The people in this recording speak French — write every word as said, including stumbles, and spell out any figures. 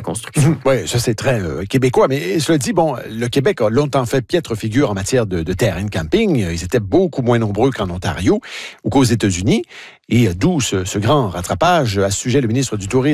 construction. Mmh, oui, ça c'est très euh, québécois, mais cela dit, bon, le Québec a longtemps fait piètre figure en matière de, de terrain de camping. Ils étaient beaucoup moins nombreux qu'en Ontario ou qu'aux États-Unis, et d'où ce, ce grand rattrapage. À ce sujet, le ministre du Tourisme